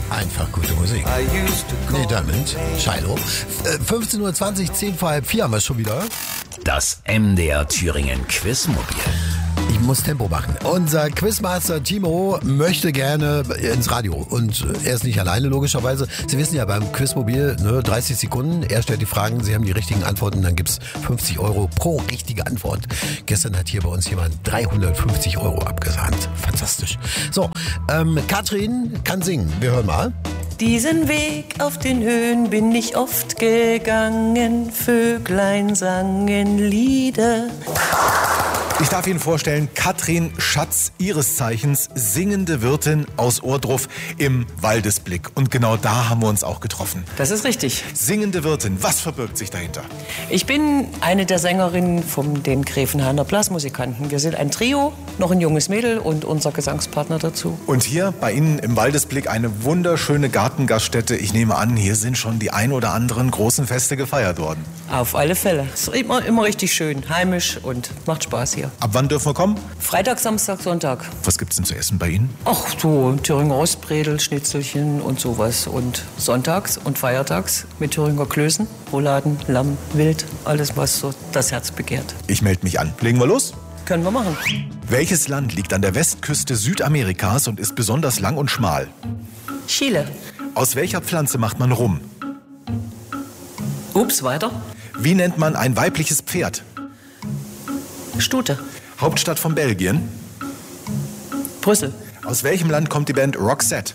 Einfach gute Musik. Nee, Diamond, Shiloh. 15.20 Uhr, 10 vor halb 4 haben wir schon wieder. Das MDR Thüringen Quizmobil. Ich muss Tempo machen. Unser Quizmaster Timo möchte gerne ins Radio. Und er ist nicht alleine, logischerweise. Sie wissen ja, beim Quizmobil, 30 Sekunden. Er stellt die Fragen, Sie haben die richtigen Antworten. Dann gibt's 50 € pro richtige Antwort. Gestern hat hier bei uns jemand 350 € abgesahnt. Fantastisch. So, Katrin kann singen. Wir hören mal. Diesen Weg auf den Höhen bin ich oft gegangen. Vöglein sangen Lieder. Ich darf Ihnen vorstellen, Katrin Schatz, ihres Zeichens singende Wirtin aus Ohrdruf im Waldesblick. Und genau da haben wir uns auch getroffen. Das ist richtig. Singende Wirtin, was verbirgt sich dahinter? Ich bin eine der Sängerinnen von den Gräfenhainer Blasmusikanten. Wir sind ein Trio, noch ein junges Mädel und unser Gesangspartner dazu. Und hier bei Ihnen im Waldesblick eine wunderschöne Gartengaststätte. Ich nehme an, hier sind schon die ein oder anderen großen Feste gefeiert worden. Auf alle Fälle. Es ist immer richtig schön, heimisch und macht Spaß hier. Ab wann dürfen wir kommen? Freitag, Samstag, Sonntag. Was gibt's denn zu essen bei Ihnen? Ach so, Thüringer Rostbredel, Schnitzelchen und sowas. Und sonntags und feiertags mit Thüringer Klößen, Rouladen, Lamm, Wild, alles was so das Herz begehrt. Ich melde mich an. Legen wir los? Können wir machen. Welches Land liegt an der Westküste Südamerikas und ist besonders lang und schmal? Chile. Aus welcher Pflanze macht man Rum? Ups, weiter. Wie nennt man ein weibliches Pferd? Stute. Hauptstadt von Belgien? Brüssel. Aus welchem Land kommt die Band Roxette?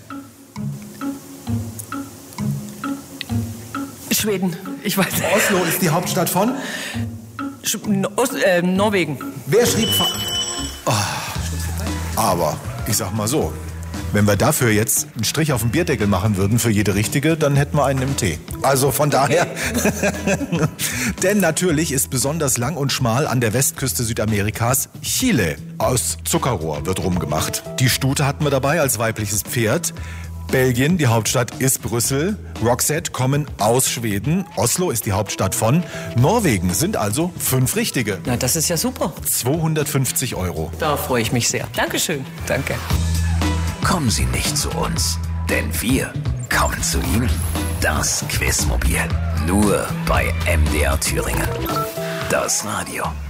Schweden. Ich weiß nicht. Oslo ist die Hauptstadt von? Norwegen. Wer schrieb... Aber, ich sag mal so, wenn wir dafür jetzt einen Strich auf den Bierdeckel machen würden für jede richtige, dann hätten wir einen im Tee. Also von daher... Denn natürlich ist besonders lang und schmal an der Westküste Südamerikas Chile. Aus Zuckerrohr wird rumgemacht. Die Stute hatten wir dabei als weibliches Pferd. Belgien, die Hauptstadt ist Brüssel. Roxette kommen aus Schweden. Oslo ist die Hauptstadt von Norwegen. Sind also 5 richtige. Na, das ist ja super. 250 €. Da freue ich mich sehr. Dankeschön. Danke. Kommen Sie nicht zu uns, denn wir kommen zu Ihnen. Das Quizmobil. Nur bei MDR Thüringen. Das Radio.